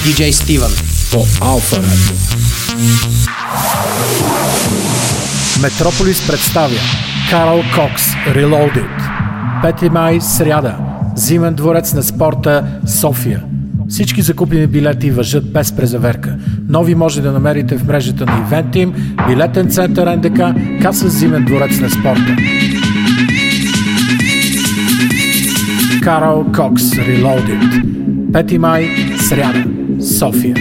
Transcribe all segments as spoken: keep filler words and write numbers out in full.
Диджей Стивън по Алфа Радио. Метрополис представя Карл Кокс Reloaded. пети май, сряда. Зимен дворец на спорта, София. Всички закупени билети важат без презаверка. Нови може да намерите в мрежата на Eventim, билетен център Н Д К, каса Зимен дворец на спорта. Карл Кокс Reloaded. пети май, сряда. София.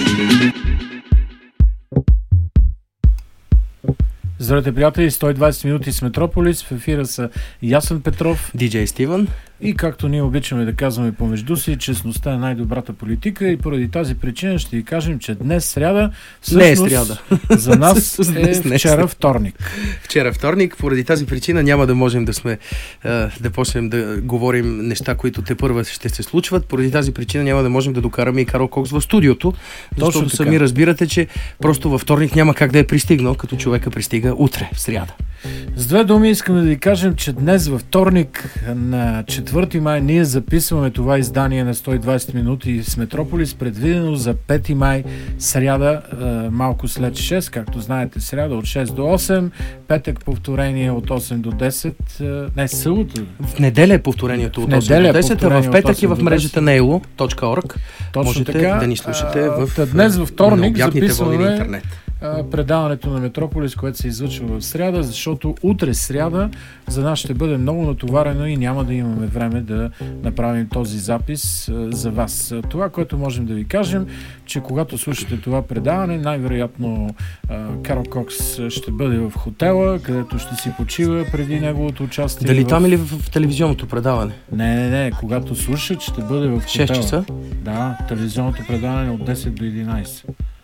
Здравейте, приятели! сто и двадесет минути с Метрополис. В ефира са Ясен Петров, Диджей Стивън. И както ние обичаме да казваме помежду си, честността е най-добрата политика и поради тази причина ще ви кажем, че днес сряда, всъщност не е сряда. За нас е вчера вторник. Вчера вторник, поради тази причина няма да можем да сме да почнем да говорим неща, които те първа ще се случват. Поради тази причина няма да можем да докараме и Карл Кокс в студиото, защото Точно сами разбирате, че просто във вторник няма как да е пристигнал, като човека пристига утре, в сряда. С две думи искам да ви кажем, че днес във вторник на четвърти май ние записваме това издание на сто и двадесет минути с Метрополис, предвидено за пети май, сряда, малко след шест, както знаете, сряда от шест до осем, петък повторение от осем до десет, не, събота. В неделя е повторението от осем до десет, а в петък и в мрежата на elo точка орг можете така да ни слушате в, днес във вторник записваме предаването на Метрополис, което се излъчва в сряда, защото утре сряда за нас ще бъде много натоварено и няма да имаме време да направим този запис а, за вас. Това, което можем да ви кажем, че когато слушате това предаване, най-вероятно а, Карл Кокс ще бъде в хотела, където ще си почива преди неговото участие. Дали в... там или в, в телевизионното предаване? Не, не, не. Когато слушат, ще бъде в хотела. шест часа? Да, телевизионното предаване от десет до единадесет.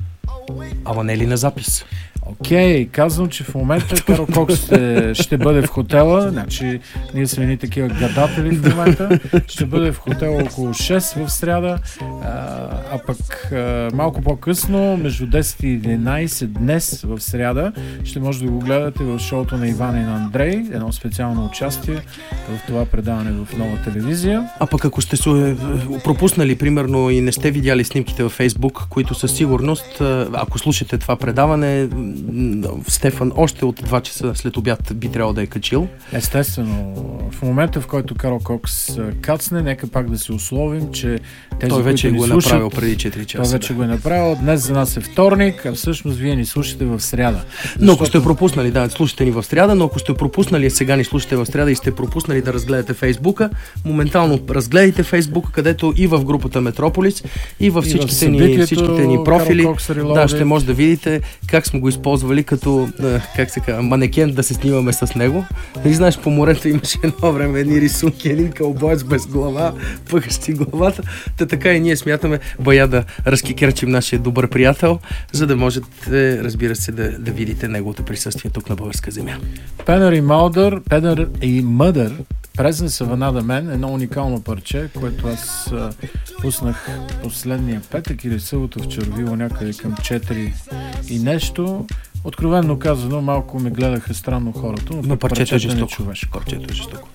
Ама не е ли на запис? Окей, okay, казвам, че в момента Карл Кокс ще, ще бъде в хотела, значи ние сме ни такива гадатели в момента, ще бъде в хотела около шест в сряда, а, а пък а, малко по-късно, между десет и единадесет днес в сряда, ще може да го гледате в шоуто на Иван и на Андрей, едно специално участие в това предаване в Нова телевизия. А пък ако сте се пропуснали, примерно, и не сте видяли снимките във Фейсбук, които със сигурност, ако слушате това предаване, Стефан още от два часа след обяд би трябвало да е качил. Естествено. В момента, в който Карл Кокс кацне, нека пак да се условим, че тези, той вече които го е слушат, направил преди четири часа. Той вече да. го е направил. Днес за нас е вторник, а всъщност вие ни слушате в сряда. Защото... Но ако сте пропуснали, да, слушате ни в сряда, но ако сте пропуснали, сега ни слушате в сряда и сте пропуснали да разгледате Фейсбука, моментално разгледайте Фейсбука, където и в групата Метрополис, и във всичките, и в ни, всичките ни профили, да, ще може да видите как сме го използвали като, как се казва, манекен да се снимаме с него. И знаеш, по морето имаше едно време едни рисунки, един кълбоец без глава, пъхащи главата. Та така и ние смятаме бая да разкикерчим нашия добър приятел, за да можете, разбира се, да, да видите неговото присъствие тук на българска земя. Пенър и Мълдър, Пенър и Мъдър, Presence of Another Man, едно уникално парче, което аз а, пуснах последния петък или събота в Червило някъде към четири и нещо. Откровенно казано, малко ме гледаха странно хората, но, но парчето е жестоко. Парчето е жестоко.